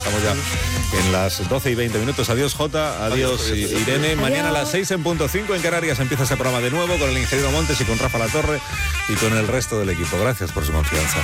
Estamos ya en las 12:20. Adiós, Jota. Adiós, Irene. Adiós. Mañana a las 6:05 en Canarias empieza ese programa de nuevo con el ingeniero Montes y con Rafa Latorre y con el resto del equipo. Gracias por su confianza.